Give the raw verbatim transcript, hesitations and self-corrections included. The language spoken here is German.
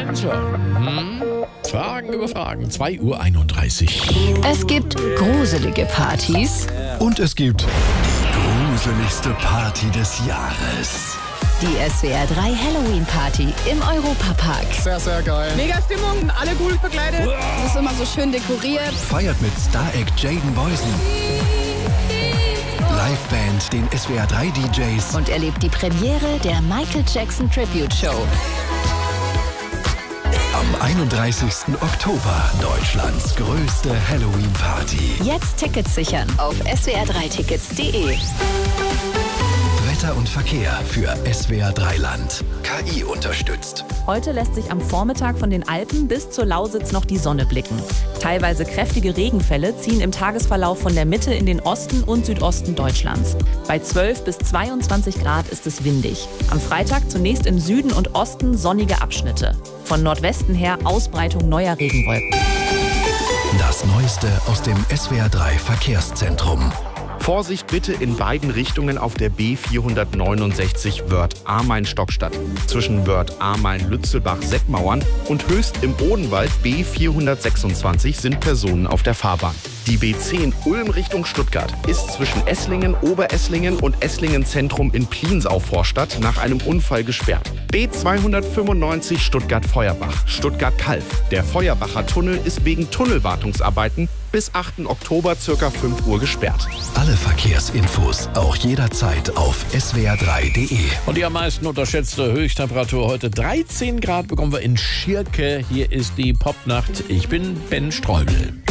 Tja, hm, Fragen über Fragen. zwei Uhr einunddreißig. Es gibt gruselige Partys. Und es gibt die gruseligste Party des Jahres. Die S W R drei Halloween Party im Europapark. Sehr, sehr geil. Mega Stimmung, alle gut begleitet. Es ist immer so schön dekoriert. Feiert mit Star-Act Jaden Boysen, Liveband, den S W R drei D Js Und erlebt die Premiere der Michael Jackson Tribute Show. am einunddreißigsten Oktober Deutschlands größte Halloween-Party. Jetzt Tickets sichern auf s w r drei tickets punkt d e. Wetter und Verkehr für S W R drei Land. K I unterstützt. Heute lässt sich am Vormittag von den Alpen bis zur Lausitz noch die Sonne blicken. Teilweise kräftige Regenfälle ziehen im Tagesverlauf von der Mitte in den Osten und Südosten Deutschlands. Bei zwölf bis zweiundzwanzig Grad ist es windig. Am Freitag zunächst im Süden und Osten sonnige Abschnitte. Von Nordwesten her Ausbreitung neuer Regenwolken. Das Neueste aus dem S W R drei Verkehrszentrum. Vorsicht bitte in beiden Richtungen auf der B vierhundertneunundsechzig Wörth-Amein-Stockstadt. Zwischen Wörth-Amein-Lützelbach-Seckmauern und Höchst im Odenwald B vierhundertsechsundzwanzig sind Personen auf der Fahrbahn. Die B zehn Ulm Richtung Stuttgart ist zwischen Esslingen, Oberesslingen und Esslingen Zentrum in Pliensau-Vorstadt nach einem Unfall gesperrt. B zweihundertfünfundneunzig Stuttgart-Feuerbach, Stuttgart-Kalf. Der Feuerbacher Tunnel ist wegen Tunnelwartungsarbeiten bis achten Oktober ca. fünf Uhr gesperrt. Alle Verkehrsinfos auch jederzeit auf s w r drei punkt d e. Und die am meisten unterschätzte Höchsttemperatur heute dreizehn Grad bekommen wir in Schirke. Hier ist die Popnacht. Ich bin Ben Streubel.